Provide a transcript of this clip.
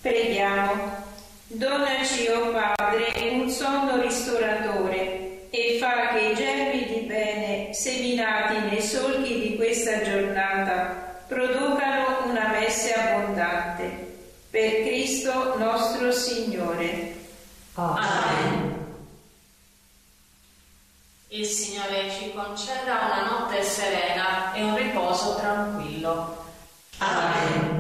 Preghiamo. Donaci, o Padre, un sonno ristoratore e fa che i germi di bene seminati nei solchi di questa giornata producano una messe abbondante. Per Cristo nostro Signore. Amen. Il Signore ci conceda una notte serena e un riposo tranquillo. Amen.